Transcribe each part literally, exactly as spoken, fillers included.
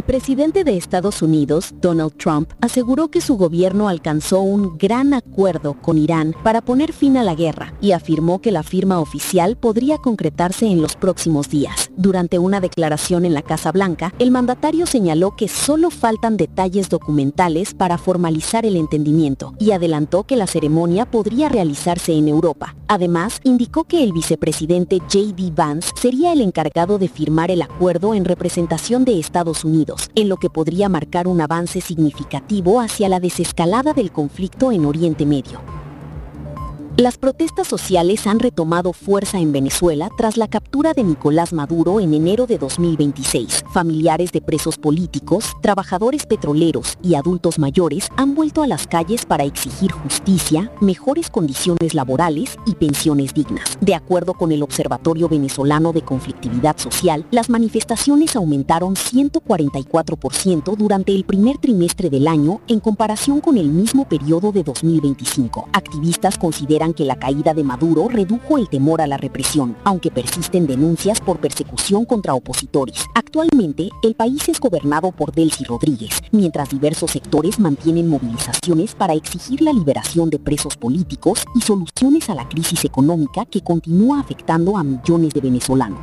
presidente de Estados Unidos, Donald Trump, aseguró que su gobierno alcanzó un gran acuerdo con Irán para poner fin a la guerra y afirmó que la firma oficial podría concretarse en los próximos días. Durante una declaración en la Casa Blanca, el mandatario señaló que solo faltan detalles documentales para formalizar el entendimiento y adelantó que la ceremonia podría realizarse en Europa. Además, indicó que el vicepresidente J D Vance sería el encargado de firmar el acuerdo en representación de Estados Unidos, en lo que podría marcar un avance significativo hacia la desescalada del conflicto en Oriente Medio. Las protestas sociales han retomado fuerza en Venezuela tras la captura de Nicolás Maduro en enero de dos mil veintiséis. Familiares de presos políticos, trabajadores petroleros y adultos mayores han vuelto a las calles para exigir justicia, mejores condiciones laborales y pensiones dignas. De acuerdo con el Observatorio Venezolano de Conflictividad Social, las manifestaciones aumentaron ciento cuarenta y cuatro por ciento durante el primer trimestre del año en comparación con el mismo periodo de dos mil veinticinco. Activistas consideran que la caída de Maduro redujo el temor a la represión, aunque persisten denuncias por persecución contra opositores. Actualmente, el país es gobernado por Delcy Rodríguez, mientras diversos sectores mantienen movilizaciones para exigir la liberación de presos políticos y soluciones a la crisis económica que continúa afectando a millones de venezolanos.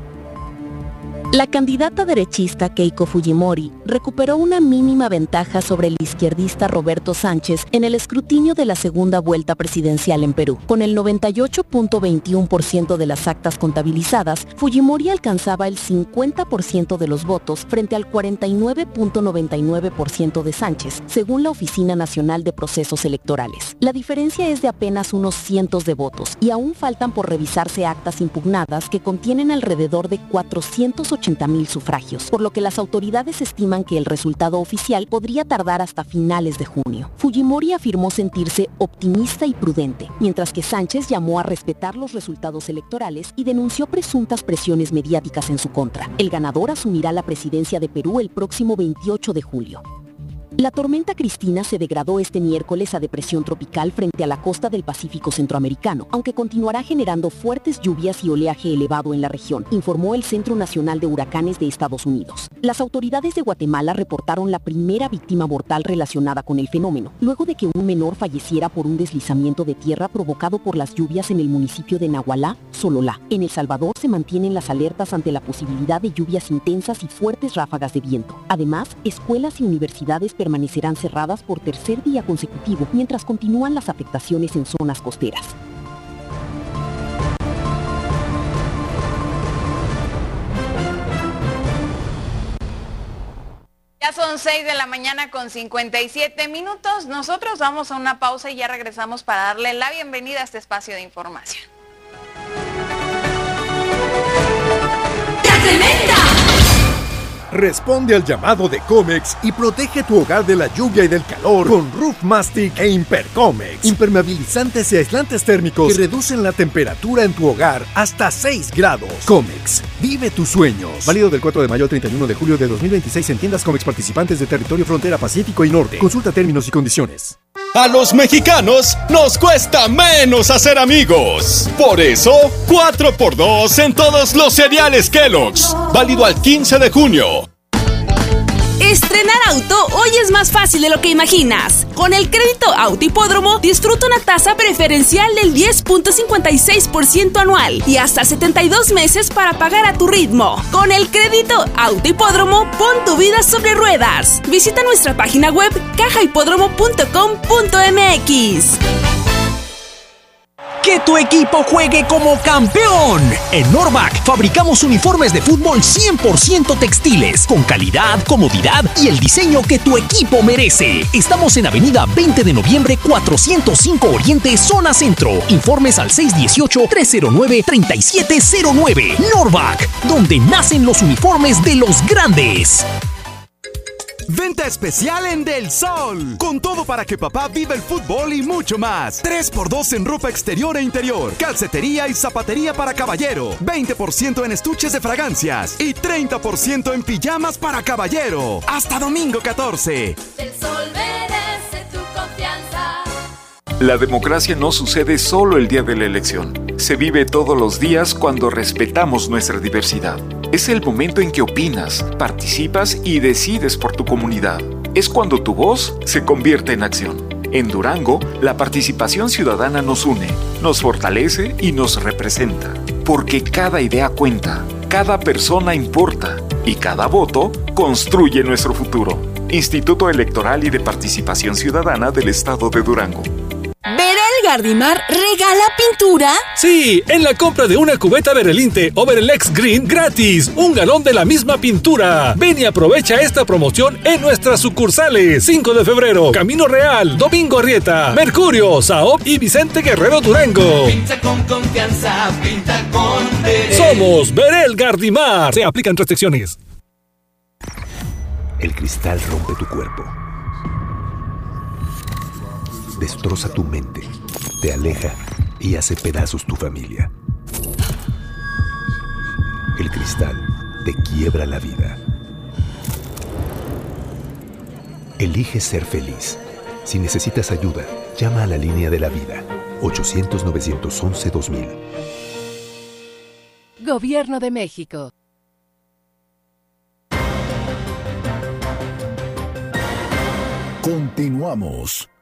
La candidata derechista Keiko Fujimori recuperó una mínima ventaja sobre el izquierdista Roberto Sánchez en el escrutinio de la segunda vuelta presidencial en Perú. Con el noventa y ocho punto veintiuno por ciento de las actas contabilizadas, Fujimori alcanzaba el cincuenta por ciento de los votos frente al cuarenta y nueve punto noventa y nueve por ciento de Sánchez, según la Oficina Nacional de Procesos Electorales. La diferencia es de apenas unos cientos de votos y aún faltan por revisarse actas impugnadas que contienen alrededor de cuatrocientos ochenta mil sufragios, por lo que las autoridades estiman que el resultado oficial podría tardar hasta finales de junio. Fujimori afirmó sentirse optimista y prudente, mientras que Sánchez llamó a respetar los resultados electorales y denunció presuntas presiones mediáticas en su contra. El ganador asumirá la presidencia de Perú el próximo veintiocho de julio. La tormenta Cristina se degradó este miércoles a depresión tropical frente a la costa del Pacífico centroamericano, aunque continuará generando fuertes lluvias y oleaje elevado en la región, informó el Centro Nacional de Huracanes de Estados Unidos. Las autoridades de Guatemala reportaron la primera víctima mortal relacionada con el fenómeno, luego de que un menor falleciera por un deslizamiento de tierra provocado por las lluvias en el municipio de Nahualá, Sololá. En El Salvador se mantienen las alertas ante la posibilidad de lluvias intensas y fuertes ráfagas de viento. Además, escuelas y universidades permanecerán cerradas por tercer día consecutivo mientras continúan las afectaciones en zonas costeras. Ya son seis de la mañana con cincuenta y siete minutos. Nosotros vamos a una pausa y ya regresamos para darle la bienvenida a este espacio de información. ¡La tremenda! Responde al llamado de Comex y protege tu hogar de la lluvia y del calor con Roof Mastic e Impercomex. Impermeabilizantes y aislantes térmicos que reducen la temperatura en tu hogar hasta seis grados. Comex, vive tus sueños. Válido del cuatro de mayo al treinta y uno de julio de dos mil veintiséis en tiendas Comex participantes de territorio frontera Pacífico y Norte. Consulta términos y condiciones. A los mexicanos nos cuesta menos hacer amigos. Por eso, cuatro por dos en todos los cereales Kellogg's. Válido al quince de junio. Estrenar auto hoy es más fácil de lo que imaginas. Con el crédito Auto Hipódromo disfruta una tasa preferencial del diez punto cincuenta y seis por ciento anual y hasta setenta y dos meses para pagar a tu ritmo. Con el crédito Auto Hipódromo, pon tu vida sobre ruedas. Visita nuestra página web caja hipódromo punto com punto m x. ¡Que tu equipo juegue como campeón! En Norvac fabricamos uniformes de fútbol cien por ciento textiles, con calidad, comodidad y el diseño que tu equipo merece. Estamos en Avenida veinte de noviembre, cuatrocientos cinco Oriente, Zona Centro. Informes al seis uno ocho, tres cero nueve, tres siete cero nueve. Norvac, donde nacen los uniformes de los grandes. Venta especial en Del Sol, con todo para que papá viva el fútbol y mucho más. tres por dos en ropa exterior e interior, calcetería y zapatería para caballero, veinte por ciento en estuches de fragancias y treinta por ciento en pijamas para caballero. Hasta domingo catorce. Del Sol merece tu confianza. La democracia no sucede solo el día de la elección. Se vive todos los días cuando respetamos nuestra diversidad. Es el momento en que opinas, participas y decides por tu comunidad. Es cuando tu voz se convierte en acción. En Durango, la participación ciudadana nos une, nos fortalece y nos representa. Porque cada idea cuenta, cada persona importa y cada voto construye nuestro futuro. Instituto Electoral y de Participación Ciudadana del Estado de Durango. ¿Berel Gardimar regala pintura? Sí, en la compra de una cubeta Berelinte o Berelex Green, gratis, un galón de la misma pintura. Ven y aprovecha esta promoción en nuestras sucursales. cinco de febrero, Camino Real, Domingo Arrieta, Mercurio, Saop y Vicente Guerrero Durango. Pinta con confianza, pinta con Berel. Somos Berel Gardimar. Se aplican restricciones. El cristal rompe tu cuerpo. Destroza tu mente, te aleja y hace pedazos tu familia. El cristal te quiebra la vida. Elige ser feliz. Si necesitas ayuda, llama a la línea de la vida, ochocientos, novecientos once, dos mil. Gobierno de México. Continuamos.